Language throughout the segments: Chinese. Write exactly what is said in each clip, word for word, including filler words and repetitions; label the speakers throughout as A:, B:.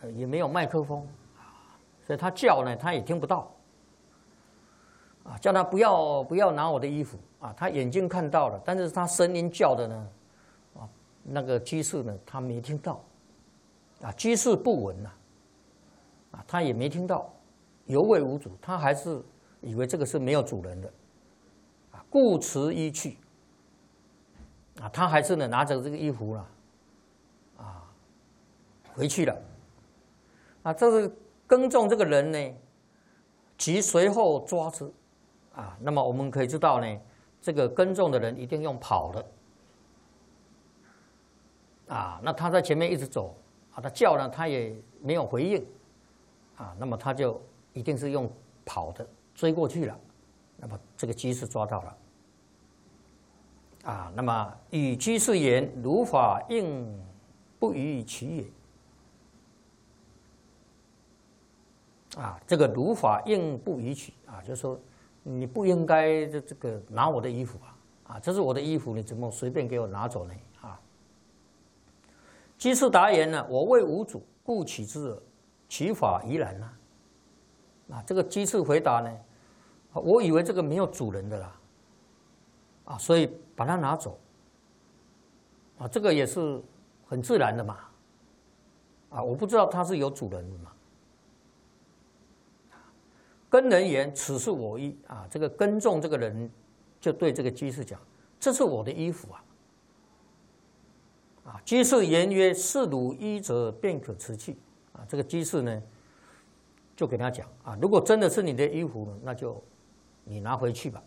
A: 也没有麦克风，所以他叫呢，他也听不到。啊，叫他不要不要拿我的衣服啊，他眼睛看到了，但是他声音叫的呢，啊，那个居士呢，他没听到，啊，居士不闻呐，啊，他也没听到，犹未无主，他还是以为这个是没有主人的，啊，故辞依去，啊，他还是呢拿着这个衣服了，啊，回去了，啊，这是耕种这个人呢，即随后抓之。啊，那么我们可以知道呢，这个耕种的人一定用跑的，啊，那他在前面一直走，啊，他叫呢，他也没有回应，啊，那么他就一定是用跑的追过去了，那么这个居士抓到了，啊，那么与居士言：如法应不逾其也。啊，这个如法应不逾其啊，就是说。你不应该这这个拿我的衣服啊！啊，这是我的衣服，你怎么随便给我拿走呢？啊！居士答言呢：我为无主，故取之耳，其法宜然呐。啊，这个居士回答呢，我以为这个没有主人的啦，啊，所以把它拿走。啊，这个也是很自然的嘛。啊，我不知道它是有主人的嘛。跟人言：“此是我衣啊！”这个耕种这个人就对这个居士讲：“这是我的衣服啊！”啊，居士言曰：“是汝衣者，便可辞去。”啊，这个居士呢，就给他讲啊：“如果真的是你的衣服呢，那就你拿回去吧。”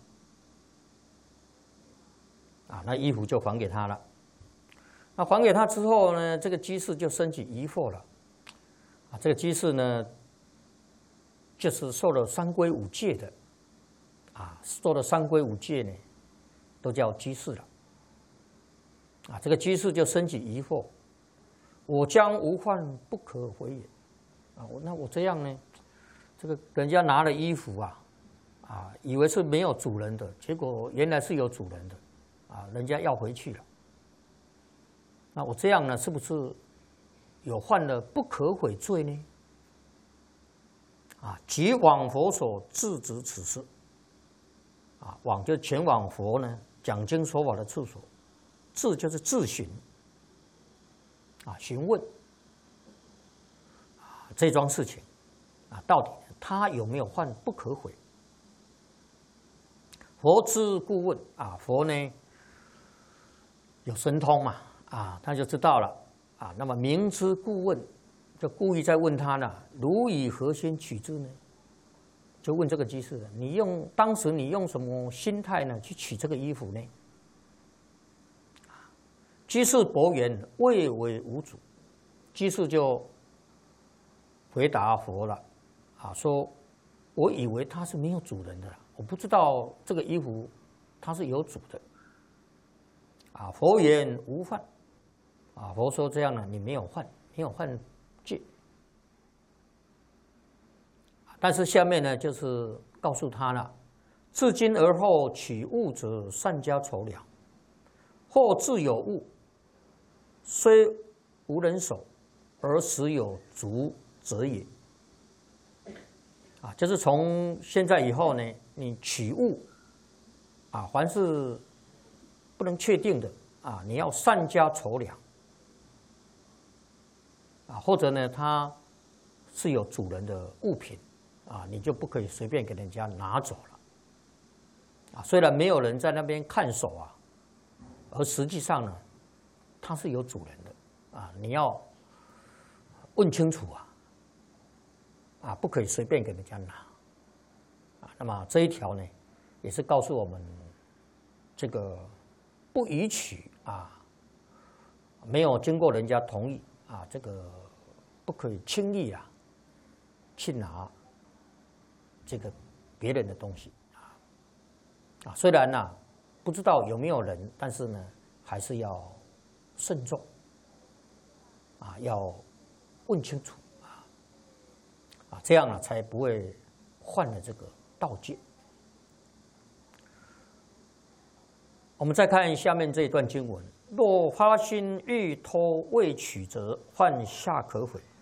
A: 啊，那衣服就还给他了。那还给他之后呢，这个居士就升起疑惑了。啊，这个居士呢，就是受了三规五戒的，啊，受了三规五戒呢，都叫居士了。啊，这个居士就升起疑惑：我将无患不可回也。啊，我那我这样呢，这个人家拿了衣服啊，啊，以为是没有主人的，结果原来是有主人的，啊，人家要回去了。那我这样呢，是不是有犯了不可悔罪呢？啊，即往佛所自执此事。啊，往就前往佛呢讲经说法的处所，自就是自询。啊，询问。啊，这桩事情，啊，到底他有没有犯不可悔？佛知故问。啊，佛呢有神通嘛，啊，他就知道了。啊，那么明知故问。就故意在问他呢，如以何心取之呢？就问这个居士了，你用当时你用什么心态呢去取这个衣服呢？居士驳言：未为无主。居士就回答佛了，啊，说我以为他是没有主人的，我不知道这个衣服它是有主的。啊，佛言无犯。啊，佛说这样呢，你没有犯，没有犯。但是下面呢，就是告诉他了：自今而后取物者，善加筹量；或自有物，虽无人守，而实有足者也。啊，就是从现在以后呢，你取物，啊，凡是不能确定的啊，你要善加筹量。啊，或者呢，它是有主人的物品，啊，你就不可以随便给人家拿走了。啊，虽然没有人在那边看守啊，而实际上呢，它是有主人的，啊，你要问清楚啊，啊，不可以随便给人家拿。啊，那么这一条呢，也是告诉我们，这个不允许啊，没有经过人家同意。啊，这个不可以轻易啊去拿这个别人的东西啊啊，虽然呢、啊、不知道有没有人，但是呢还是要慎重啊，要问清楚啊啊，这样呢才不会犯了这个盗戒。我们再看下面这一段经文。若发心欲偷未取则，犯下可悔。